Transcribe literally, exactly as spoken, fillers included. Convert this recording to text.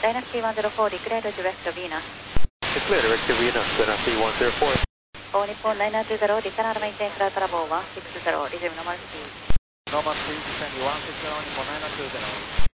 Dynasty one zero four, declare direct to Venus. Declare direct to Venus, Dynasty one zero four. All Nippon nine nine two zero, descend maintain flight level one six zero, resume normal speed. Normal speed, descend one six zero, Nippon nine nine two zero.